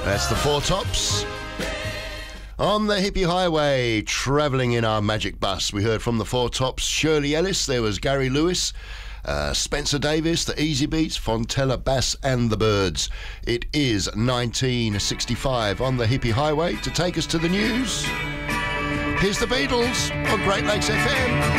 That's the Four Tops. On the hippie highway, travelling in our magic bus, we heard from the Four Tops, Shirley Ellis, there was Gary Lewis, Spencer Davis, the Easy Beats, Fontella Bass and the Birds. It is 1965 on the hippie highway. To take us to the news, here's the Beatles on Great Lakes FM.